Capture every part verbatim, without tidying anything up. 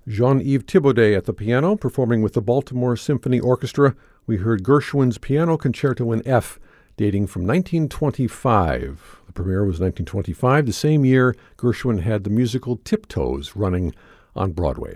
Jean-Yves Thibaudet at the piano, performing with the Baltimore Symphony Orchestra. We heard Gershwin's Piano Concerto in F, dating from nineteen twenty-five. The premiere was nineteen twenty-five, the same year Gershwin had the musical Tiptoes running on Broadway.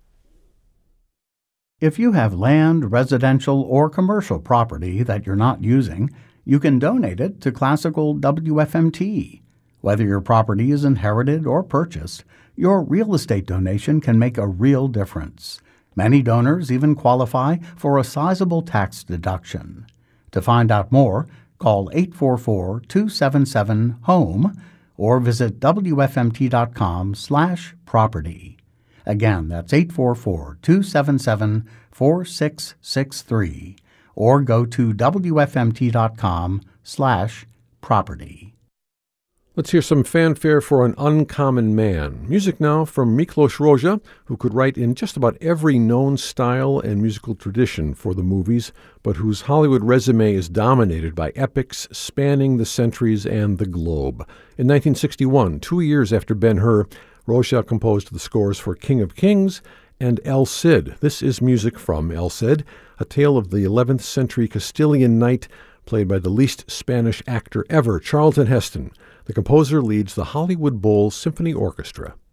If you have land, residential, or commercial property that you're not using, you can donate it to Classical W F M T. Whether your property is inherited or purchased, your real estate donation can make a real difference. Many donors even qualify for a sizable tax deduction. To find out more, call eight four four, two seven seven, HOME or visit W F M T dot com slash property. Again, that's eight four four, two seven seven, four six six three or go to W F M T dot com slash property. Let's hear some fanfare for an uncommon man. Music now from Miklos Rozsa, who could write in just about every known style and musical tradition for the movies, but whose Hollywood resume is dominated by epics spanning the centuries and the globe. In nineteen sixty-one, two years after Ben-Hur, Rozsa composed the scores for King of Kings and El Cid. This is music from El Cid, a tale of the eleventh century Castilian knight played by the least Spanish actor ever, Charlton Heston. The composer leads the Hollywood Bowl Symphony Orchestra.